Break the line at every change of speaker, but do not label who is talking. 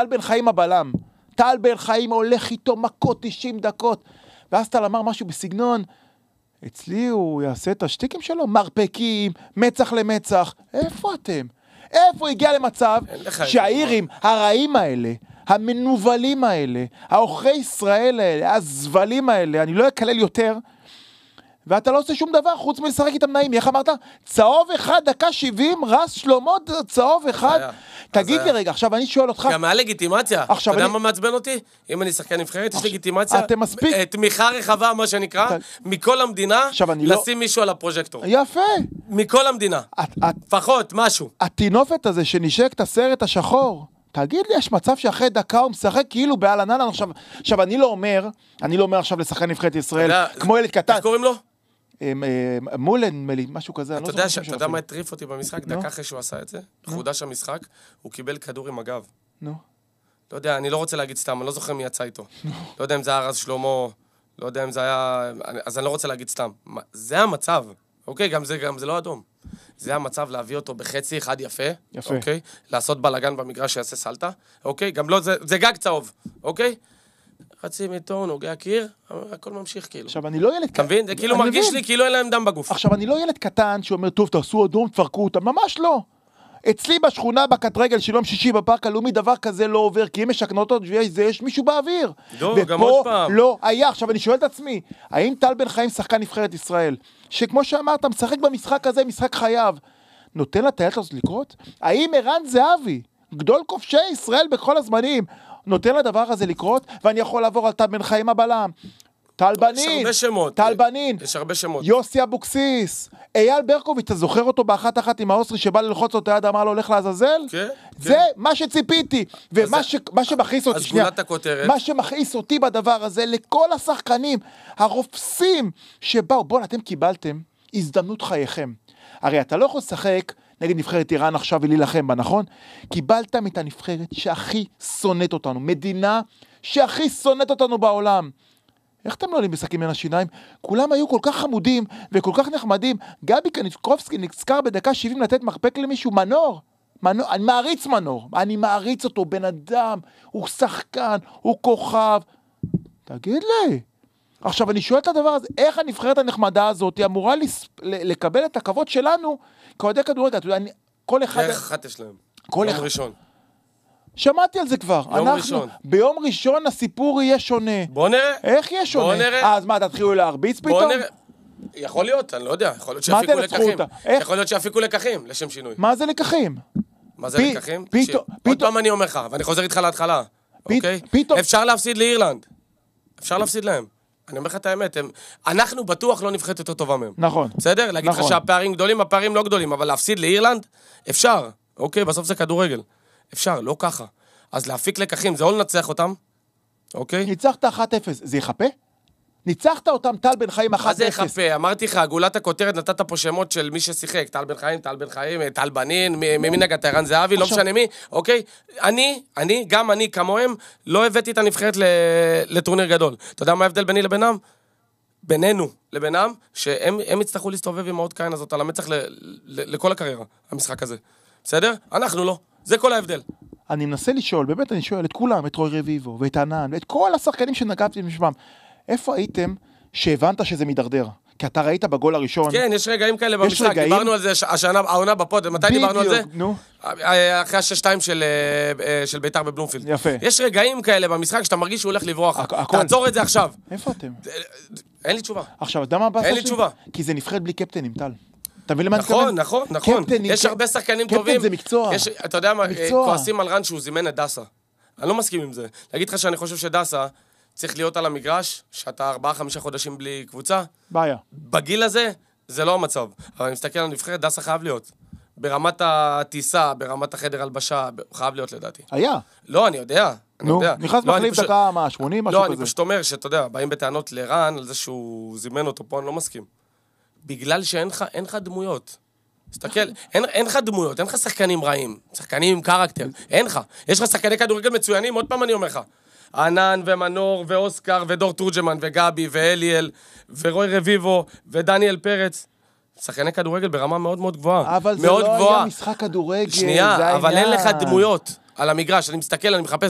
טל בן חיים הבלם. טל בן חיים הולך איתו מכות 90 דקות. ואז טל אמר משהו בסגנון, אצלי הוא יעשה את השטיקים שלו, מרפקים, מצח למצח. איפה אתם? איפה הגיע למצב שהאירים הרעים האלה, המנובלים האלה, האוכרי ישראל האלה, הזבלים האלה, אני לא אקלל יותר, ואתה לא עושה שום דבר חוץ מלשחק איתם נעים. איך אמרת? צהוב אחד, דקה 70, רס שלמה, צהוב אחד. תגיד לי רגע, עכשיו אני שואל אותך.
גם היה לגיטימציה. אתה יודע מה מעצבן אותי? אם אני שחקן נבחרת, יש לגיטימציה. תמיכה רחבה, מה שנקרא, מכל המדינה, לשים מישהו על הפרוז'קטור.
יפה.
מכל המדינה. פחות, משהו.
התינופת הזה שנשק את הסרט השחור, תגיד לי, יש מצב שאחרי דקה הוא משחק כאילו בעל הנהלן. עכשיו, אני לא אומר עכשיו לשחקן נבחרת ישראל, כמו ילד קטן.
איך קוראים לו?
מולן, משהו כזה.
אתה יודע מה הטריף אותי במשחק? דקה אחרי שהוא עשה את זה, חודש המשחק, הוא קיבל כדור עם הגב. לא יודע, אני לא רוצה להגיד סתם, אני לא זוכר מי יצא איתו. לא יודע אם זה היה רז שלמה, לא יודע אם זה היה... אז אני לא רוצה להגיד סתם. זה המצב, אוקיי? גם זה לא אדום. זה המצב להביא אותו בחצי אחד יפה, אוקיי? לעשות בלגן במגרש שיעשה סלטה, אוקיי? גם לא, זה גג צהוב, אוקיי? חצי מיתו, נוגע קיר, הכל ממשיך כאילו.
עכשיו, אני לא ילד קטן.
אתה מבין? זה כאילו מרגיש לי כאילו אין להם דם בגוף.
עכשיו, אני לא ילד קטן שאומר, טוב, תעשו אדום, תפרקו אותם. ממש לא. אצלי בשכונה, בקטרגל של יום שישי בפארק הלאומי, דבר כזה לא עובר, כי אם משכנות עוד, יש מישהו באוויר.
גם עוד פעם.
לא היה. עכשיו, אני שואל את עצמי, האם טל בן חיים שחקן נבחרת ישראל, שכמו שאמרת, משחק במשחק הזה, משחק חייו, נותן לה טיילת הזאת לקרות? האם ערן זהבי, גדול כובשי ישראל בכל הזמנים, נותן לדבר הזה לקרות? ואני יכול לעבור על טל בן חיים הבלם, טל בנין,
יש הרבה שמות.
יוסי אבוקסיס, אייל ברקוביץ', אתה זוכר אותו באחת עם האוסטרי שבא ללחוץ אותו יד, אמר לו הולך לעזאזל?
כן.
זה מה שציפיתי, ומה שמכעיס אותי,
אז גולת הכותרת.
מה שמכעיס אותי בדבר הזה, לכל השחקנים, הרופסים שבאו, בואו, אתם קיבלתם הזדמנות חייכם. הרי אתה לא יכול לשחק נגד נבחרת איראן עכשיו ולהילחם בה, נכון? קיבלתם את הנבחרת שהכי שונאת אותנו, מדינה שהכי שונאת אותנו בעולם. איך אתם לא עולים משחקים מן השיניים? כולם היו כל כך חמודים וכל כך נחמדים. גבי קניקובסקי נזכר בדקה 70 לתת מרפק למישהו, מנור, אני מעריץ מנור, אני מעריץ אותו, בן אדם, הוא שחקן, הוא כוכב. תגיד לי. עכשיו אני שואל את הדבר הזה, איך הנבחרת הנחמדה הזאת היא אמורה לקבל את הכבוד שלנו כאוהדי כדורגל? אתה יודע, כל אחד...
דרך אחת יש להם.
יום
ראשון.
שמעתי על זה כבר. ביום ראשון הסיפור יהיה שונה.
בוא נראה.
איך יהיה שונה?
בוא נראה.
אז מה, תתחילו להרביץ פתאום?
בוא נראה. יכול להיות, אני לא יודע. יכול להיות שיפיקו לקחים. יכול להיות שיפיקו לקחים, לשם שינוי.
מה זה לקחים?
מה זה לקחים? עוד פעם אני אומר לך, ואני חוזר איתך להתחלה. אוקיי? אפשר להפסיד לאירלנד. אפשר להפסיד להם. אני אומר לך את האמת, אנחנו בטוח לא נבחרת יותר טובה מהם.
נכון.
בסדר? להגיד לך שהפערים גדולים, הפערים לא גדולים, אבל להפסיד לאירלנד, אפשר. אוקיי? בסוף זה כדורגל. אפשר, לא ככה. אז להפיק לקחים, זה או לנצח אותם, אוקיי?
ניצחת 1-0, זה יחפה? ניצחת אותם טל בן חיים 1-0.
מה זה יחפה? אמרתי לך, גולת הכותרת נתת פה שמות של מי ששיחק, טל בן חיים, טל בנין, ממי נגעת, ערן זהבי, לא משנה מי, אוקיי? גם אני כמוהם, לא הבאתי את הנבחרת לטורניר גדול. אתה יודע מה ההבדל ביני לבינם? בינינו לבינם, שהם יצטרכו להסתובב עם העוד קיין הזאת על המצח לכל הקריירה, המשחק הזה. בסדר? אנחנו לא. זה כל ההבדל.
אני מנסה לשאול, באמת אני שואל את כולם, את רוי רביבו ואת ענן, ואת כל השחקנים שנגעתי משמם. איפה הייתם שהבנת שזה מדרדר? כי אתה ראית בגול הראשון.
כן, יש רגעים כאלה במשחק. דיברנו על זה השנה, העונה בפוד. מתי דיברנו על זה?
נו.
אחרי ה-6-2 של ביתר בבלומפילד.
יפה.
יש רגעים כאלה במשחק שאתה מרגיש שהוא הולך לברוח. תעצור את זה עכשיו.
איפה אתם?
אין לי תשובה.
עכשיו, אתה יודע מה הבא?
אין לי תשובה.
כי זה נבחרת בלי קפטנים, טל. אתה מבין למה אני
מתכוון? נכון. יש הרבה שחקנים טובים.
קפטן זה מקצוע.
אתה יודע מה, כועסים על רן שהוא זימן את דסה. אני לא מסכים עם זה. להגיד לך שאני חושב שדסה צריך להיות על המגרש, שאתה 4-5 חודשים בלי קבוצה.
בעיה.
בגיל הזה, זה לא המצב. אבל אני מסתכל על הנבחרת, דסה חייב להיות. ברמת הטיסה, ברמת החדר הלבשה, חייב להיות לדעתי.
היה.
לא, אני יודע.
נו, נכנס מחליף דקה, 80, משהו כזה.
לא, אני פשוט אומר שאתה יודע, באים בטענות לרן, על זה שהוא זימן אותו פה, אני לא מסכים. בגלל שאין לך דמויות. תסתכל, אין לך דמויות, אין לך שחקנים רעים, שחקנים עם קרקטר, אין לך. יש לך שחקני כדורגל מצוינים, עוד פעם אני אומר לך. ענן ומנור ואוסקר ודור תורג'מן וגבי ואליאל ורוי רביבו ודניאל פרץ. שחקני כדורגל ברמה מאוד מאוד גבוהה.
אבל זה לא היה משחק כדורגל.
שנייה, אבל אין לך דמויות על המגרש. אני מסתכל, אני מחפש